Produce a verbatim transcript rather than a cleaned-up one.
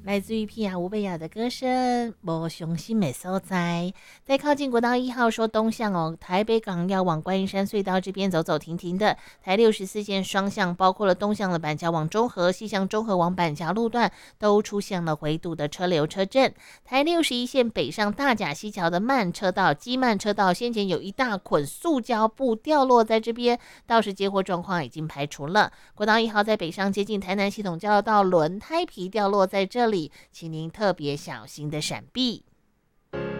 来自于皮亚乌贝亚的歌声，无雄心美所在。在靠近国道一号说东向哦，台北港要往观音山隧道这边走走停停的。台六十四线双向，包括了东向的板桥往中和，西向中和往板桥路段，都出现了回堵的车流车阵。台六十一线北上大甲溪桥的慢车道、基慢车道，先前有一大捆塑胶布掉落在这边，倒是接获状况已经排除了。国道一号在北上接近台南系统交流道，轮胎皮掉落在这里，请您特别小心的闪避。